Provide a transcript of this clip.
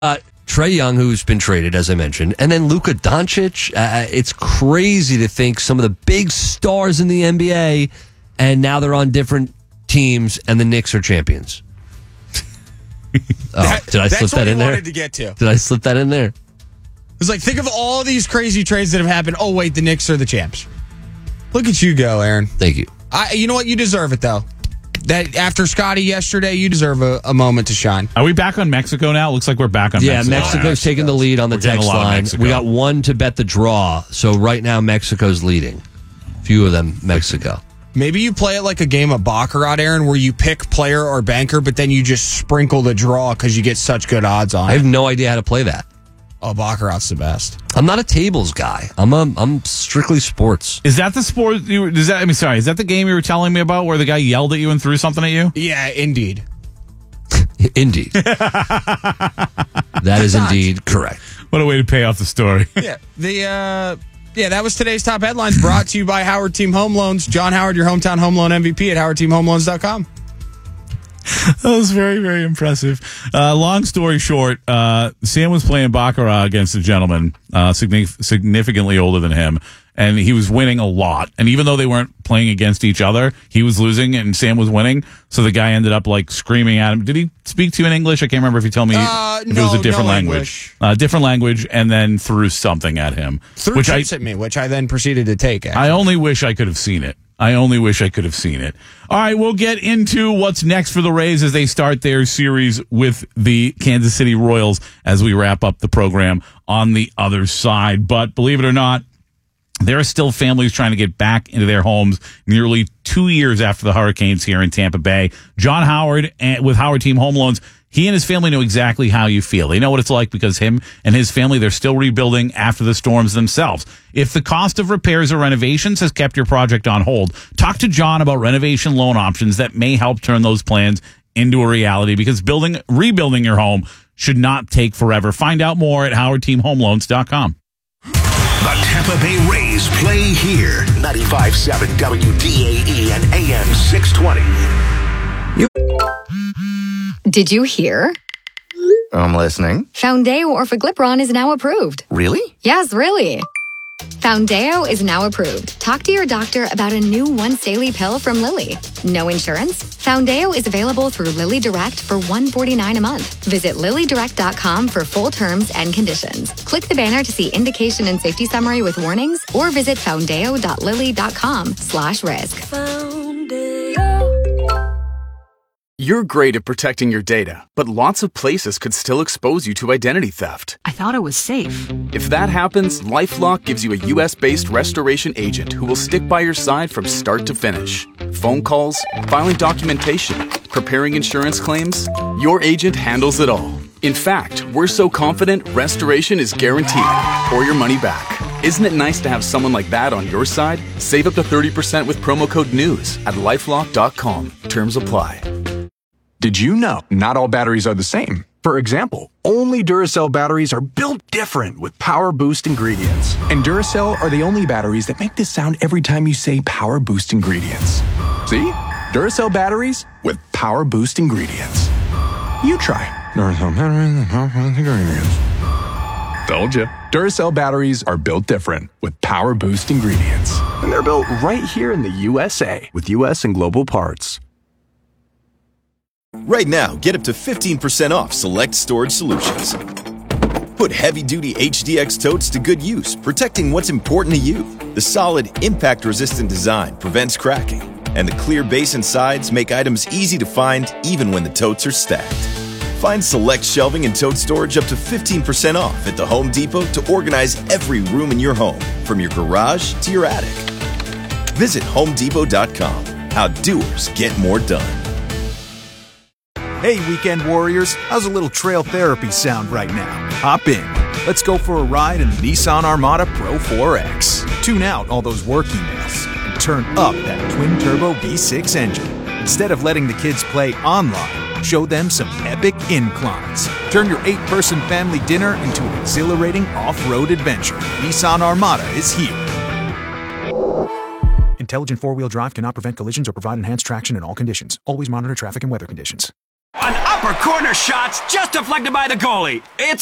Trae Young, who's been traded, as I mentioned, and then Luka Doncic. It's crazy to think some of the big stars in the NBA, and now they're on different teams, and the Knicks are champions. Did I slip that in there? Wanted to get to. Did I slip that in there? It's like, think of all these crazy trades that have happened. Oh, wait, the Knicks are the champs. Look at you go, Aaron. Thank you. You know what? You deserve it, though. That after Scotty yesterday, you deserve a moment to shine. Are we back on Mexico now? It looks like we're back on Mexico. Yeah, Mexico's taking the lead on the text line. We got one to bet the draw. So right now, Mexico's leading. Few of them, Mexico. Maybe you play it like a game of Baccarat, Aaron, where you pick player or banker, but then you just sprinkle the draw because you get such good odds on it. I have no idea how to play that. Oh, Baccarat's the best. I'm not a tables guy. I'm strictly sports. Is that the sport? Is that the game you were telling me about where the guy yelled at you and threw something at you? Yeah, indeed. Indeed. That is indeed correct. What a way to pay off the story. Yeah, that was today's top headlines brought to you by Howard Team Home Loans. John Howard, your hometown home loan MVP at howardteamhomeloans.com. That was very, very impressive. Long story short, Sam was playing Baccarat against a gentleman significantly older than him, and he was winning a lot. And even though they weren't playing against each other, he was losing and Sam was winning. So the guy ended up like screaming at him. Did he speak to you in English? I can't remember if he told me if it was a different language. Different language, and then threw something at him. Threw chips at me, which I then proceeded to take. Actually. I only wish I could have seen it. All right, we'll get into what's next for the Rays as they start their series with the Kansas City Royals as we wrap up the program on the other side. But believe it or not, there are still families trying to get back into their homes nearly 2 years after the hurricanes here in Tampa Bay. John Howard with Howard Team Home Loans, he and his family know exactly how you feel. They know what it's like because him and his family, they're still rebuilding after the storms themselves. If the cost of repairs or renovations has kept your project on hold, talk to John about renovation loan options that may help turn those plans into a reality, because rebuilding your home should not take forever. Find out more at howardteamhomeloans.com. The Tampa Bay Rays play here. 95.7 WDAE and AM 620. Did you hear? I'm listening. Foundeo Orforglipron is now approved. Really? Yes, really. Foundeo is now approved. Talk to your doctor about a new once-daily pill from Lilly. No insurance? Foundeo is available through Lilly Direct for $149 a month. Visit LillyDirect.com for full terms and conditions. Click the banner to see indication and safety summary with warnings, or visit foundeo.lilly.com/risk. You're great at protecting your data, but lots of places could still expose you to identity theft. I thought it was safe. If that happens, LifeLock gives you a U.S.-based restoration agent who will stick by your side from start to finish. Phone calls, filing documentation, preparing insurance claims, your agent handles it all. In fact, we're so confident restoration is guaranteed or your money back. Isn't it nice to have someone like that on your side? Save up to 30% with promo code NEWS at LifeLock.com. Terms apply. Did you know not all batteries are the same? For example, only Duracell batteries are built different with Power Boost ingredients. And Duracell are the only batteries that make this sound every time you say Power Boost ingredients. See? Duracell batteries with Power Boost ingredients. You try. Duracell batteries with Power Boost ingredients. Told you. Duracell batteries are built different with Power Boost ingredients. And they're built right here in the USA with US and global parts. Right now, get up to 15% off select storage solutions. Put heavy-duty HDX totes to good use, protecting what's important to you. The solid, impact-resistant design prevents cracking, and the clear base and sides make items easy to find even when the totes are stacked. Find select shelving and tote storage up to 15% off at the Home Depot to organize every room in your home, from your garage to your attic. Visit HomeDepot.com. How doers get more done. Hey, weekend warriors, how's a little trail therapy sound right now? Hop in. Let's go for a ride in the Nissan Armada Pro 4X. Tune out all those work emails and turn up that twin-turbo V6 engine. Instead of letting the kids play online, show them some epic inclines. Turn your 8-person family dinner into an exhilarating off-road adventure. Nissan Armada is here. Intelligent four-wheel drive cannot prevent collisions or provide enhanced traction in all conditions. Always monitor traffic and weather conditions. An upper corner shot's just deflected by the goalie. It's